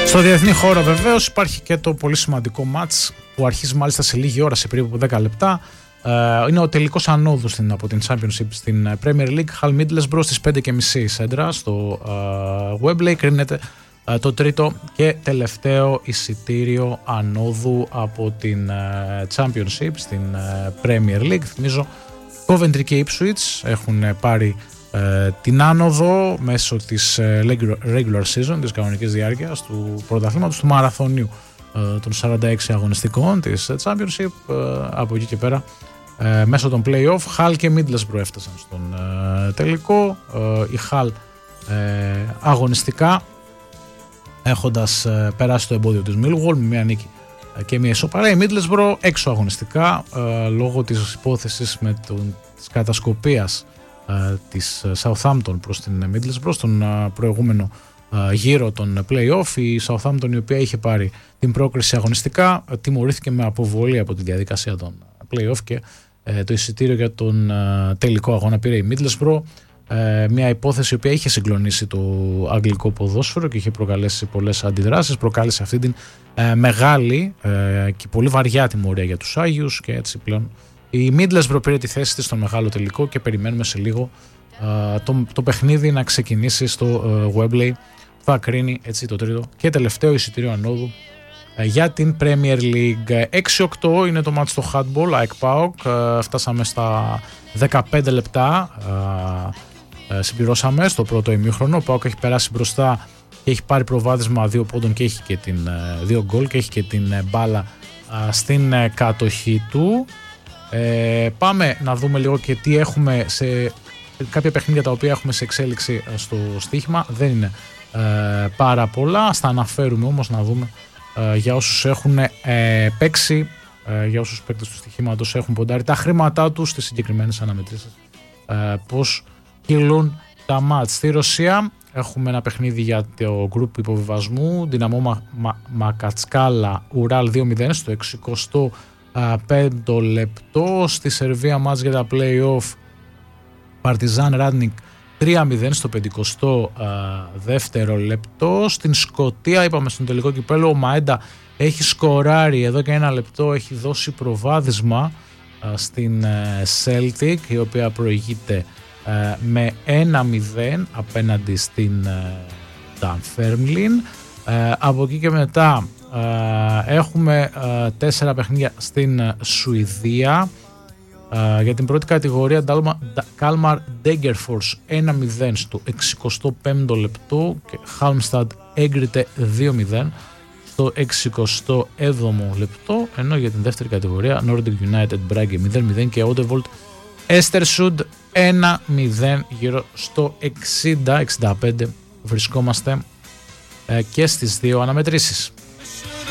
Στο διεθνή χώρο βεβαίως υπάρχει και το πολύ σημαντικό μάτς που αρχίζει μάλιστα σε λίγη ώρα, σε περίπου 10 λεπτά. Είναι ο τελικός ανόδου από την Championship στην Premier League. Hull Middlesbrough στις 5.30 Σέντρα στο Wembley. Κρίνεται το τρίτο και τελευταίο εισιτήριο ανόδου από την Championship στην Premier League. Θυμίζω, Coventry και Ipswich έχουν πάρει την άνοδο μέσω της regular season, της κανονικής διάρκειας του πρωταθλήματος, του μαραθωνίου των 46 αγωνιστικών της Championship. Από εκεί και πέρα μέσω των play-off Hull και Middlesbrough έφτασαν στον τελικό. Η Hull αγωνιστικά έχοντας περάσει το εμπόδιο της Millwall με μια νίκη και μια ισοπαλία. Η Middlesbrough έξω αγωνιστικά λόγω της υπόθεσης με της κατασκοπίας της Southampton προς την Middlesbrough στον προηγούμενο γύρο των play-off. Η Southampton, η οποία είχε πάρει την πρόκριση αγωνιστικά, τιμωρήθηκε με αποβολή από τη διαδικασία των play-off και το εισιτήριο για τον τελικό αγώνα πήρε η Middlesbrough. Μια υπόθεση η οποία είχε συγκλονίσει το αγγλικό ποδόσφαιρο και είχε προκαλέσει πολλές αντιδράσεις. Προκάλεσε αυτή την μεγάλη και πολύ βαριά τιμωρία για τους Άγιους και έτσι πλέον η Middlesbrough πήρε τη θέση της στο μεγάλο τελικό και περιμένουμε σε λίγο το παιχνίδι να ξεκινήσει στο Wembley. Θα κρίνει έτσι το τρίτο και τελευταίο εισιτήριο ανόδου για την Premier League. 6-8 είναι το μάτς στο handball, ΑΕΚ ΠΑΟΚ. Φτάσαμε στα 15 λεπτά. Συμπληρώσαμε στο πρώτο ημίχρονο. Ο ΠΑΟΚ έχει περάσει μπροστά και έχει πάρει προβάδισμα 2 πόντων και έχει και την 2 γκολ και έχει και την μπάλα στην κατοχή του. Πάμε να δούμε λίγο και τι έχουμε σε κάποια παιχνίδια τα οποία έχουμε σε εξέλιξη στο στοίχημα. Δεν είναι πάρα πολλά, στα αναφέρουμε όμως να δούμε για όσους έχουν παίξει, για όσους παίκτες του στοιχήματος έχουν ποντάρει τα χρήματά τους στις συγκεκριμένες αναμετρήσεις, πώς κυλούν τα μάτς. Στη Ρωσία έχουμε ένα παιχνίδι για το γκρουπ υποβιβασμού, Δυναμό Μακατσκάλα Ουράλ 2-0 στο 65 λεπτό. Στη Σερβία μάτς για τα play-off, Παρτιζάν Ράντνικ 3-0 στο 52ο λεπτό. Στην Σκωτία, είπαμε στον τελικό κυπέλλο, ο Μαέντα έχει σκοράρει εδώ και ένα λεπτό, έχει δώσει προβάδισμα στην Celtic, η οποία προηγείται με 1-0 απέναντι στην Dunfermline. Από εκεί και μετά έχουμε 4 παιχνίδια στην Σουηδία. Για την πρώτη κατηγορία, Kalmar Degerfors 1-0 στο 65ο λεπτό και Halmstad έγκριτε 2-0 στο 67ο λεπτό, ενώ για την δεύτερη κατηγορία Nordic United Brage 0-0 και Odevold Östersund 1-0 γύρω στο 60-65. Βρισκόμαστε και στις δύο αναμετρήσεις.